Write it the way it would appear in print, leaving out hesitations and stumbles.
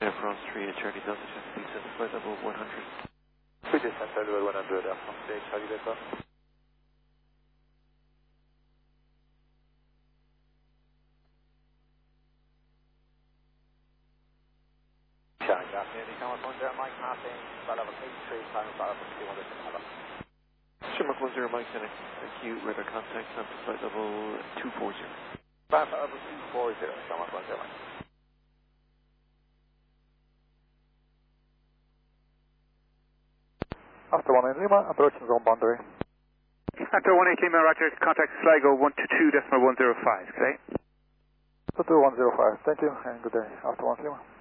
Air France 3 at Charlie Delta, descend flight level 100. We descend flight level 100, Air France 3 at Charlie Delta. Charlie, good afternoon. You come up 10, Mike Martin, flight level 83, time flight level 200 to Canada. Shamrock 10 Mike, and acute radar contact on flight level 240. Flight level 240, Shamrock 10 Mike. After 18 Lima, approaching zone boundary. After 18 Lima, roger, contact Sligo 122.105, okay? 22105, thank you, and good day. After 18 Lima.